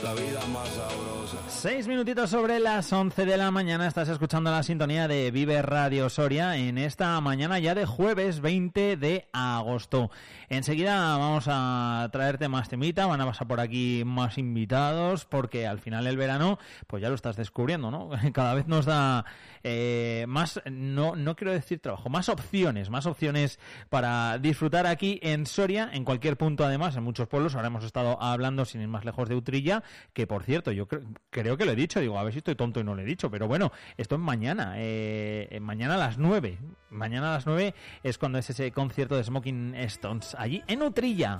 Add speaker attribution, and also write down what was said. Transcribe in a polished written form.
Speaker 1: la vida más sabrosa.
Speaker 2: 6 minutitos sobre las 11 de la mañana, estás escuchando la sintonía de Vive Radio Soria en esta mañana ya de jueves 20 de agosto. Enseguida vamos a traerte más temita, van a pasar por aquí más invitados, porque al final el verano, pues ya lo estás descubriendo, ¿no? Cada vez nos da más, no quiero decir trabajo, más opciones para disfrutar aquí en Soria, en cualquier punto además, en muchos pueblos. Ahora hemos estado hablando sin ir más lejos de Utrilla, que por cierto, yo creo que lo he dicho, digo, a ver si estoy tonto y no lo he dicho, pero bueno, esto es mañana, mañana a las 9 es cuando es ese concierto de Smoking Stones, allí en Utrilla.